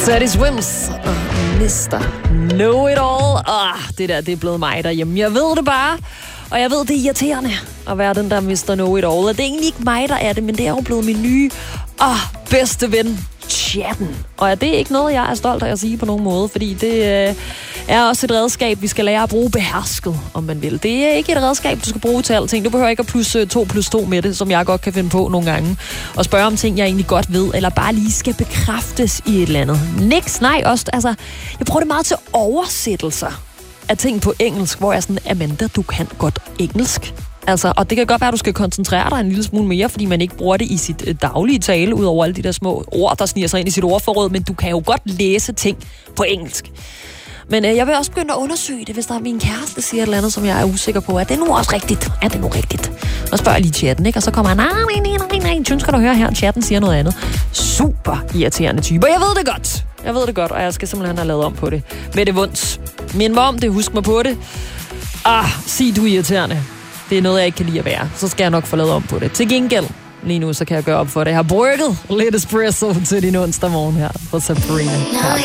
Sadie Swims og Mr. Know It All. Det er blevet mig derhjemme. Jeg ved det bare. Og jeg ved, det er irriterende at være den der Mr. Know It All. Og det er egentlig ikke mig, der er det, men det er jo blevet min nye bedste ven, chatten. Og det er ikke noget, jeg er stolt af at sige på nogen måde, fordi det er også et redskab, vi skal lære at bruge behersket, om man vil. Det er ikke et redskab, du skal bruge til alting. Du behøver ikke at plus 2 med det, som jeg godt kan finde på nogle gange. Og spørge om ting, jeg egentlig godt ved, eller bare lige skal bekræftes i et eller andet. Niks, nej, også. Altså, jeg bruger det meget til oversættelser af ting på engelsk, hvor jeg er sådan, Amanda, du kan godt engelsk. Altså, og det kan godt være, at du skal koncentrere dig en lille smule mere, fordi man ikke bruger det i sit daglige tale, ud over alle de der små ord, der sniger sig ind i sit ordforråd, men du kan jo godt læse ting på engelsk. Men jeg vil også begynde at undersøge det, hvis der er min kæreste siger et eller andet, som jeg er usikker på. Er det nu også rigtigt? Er det nu rigtigt? Og spørger jeg lige chatten, ikke? Og så kommer han, nej, synes skal du høre her, chatten siger noget andet. Super irriterende typer. Jeg ved det godt, og jeg skal simpelthen have lavet om på det. Med det vundt. Min mom, det husk mig på det. Sig du irriterende. Det er noget, jeg ikke kan lide at være. Så skal jeg nok få lavet om på det. Til gengæld, lige nu, så kan jeg gøre op for det. Jeg har brygget lidt espresso til din onsdag morgen her på Sabrina.